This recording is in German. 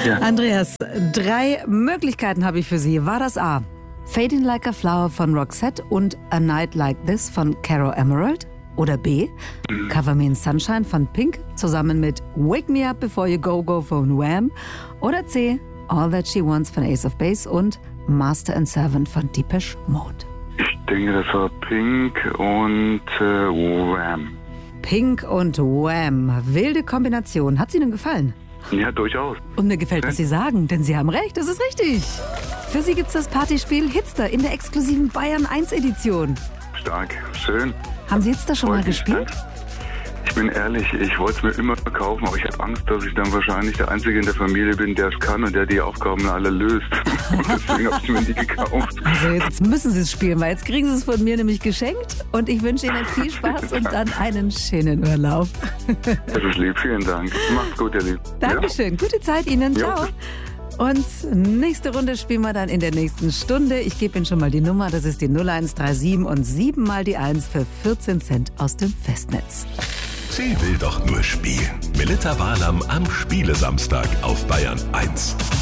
Ja. Andreas, 3 Möglichkeiten habe ich für Sie. War das A, Fading Like a Flower von Roxette und A Night Like This von Caro Emerald? Oder B, Cover Me in Sunshine von Pink zusammen mit Wake Me Up Before You Go Go von Wham? Oder C, All That She Wants von Ace of Base und Master and Servant von Depeche Mode? Ich denke, das war Pink und Wham. Pink und Wham. Wilde Kombination. Hat sie Ihnen gefallen? Ja, durchaus. Und mir gefällt, was Sie sagen, denn Sie haben recht, das ist richtig. Für Sie gibt's das Partyspiel Hitster in der exklusiven Bayern 1 Edition. Stark, schön. Haben Sie Hitster schon mal Freut mich, gespielt? danke. Ich bin ehrlich, ich wollte es mir immer kaufen, aber ich habe Angst, dass ich dann wahrscheinlich der Einzige in der Familie bin, der es kann und der die Aufgaben alle löst. Und deswegen habe ich mir nie gekauft. Also jetzt müssen Sie es spielen, weil jetzt kriegen Sie es von mir nämlich geschenkt. Und ich wünsche Ihnen viel Spaß und dann einen schönen Urlaub. Das ist lieb, vielen Dank. Macht's gut, ihr Lieben. Dankeschön, gute Zeit Ihnen, Ja. ciao. Und nächste Runde spielen wir dann in der nächsten Stunde. Ich gebe Ihnen schon mal die Nummer, das ist die 0137 und 7 mal die 1 für 14 Cent aus dem Festnetz. Sie will doch nur spielen. Melitta Wahlem am Spielesamstag auf Bayern 1.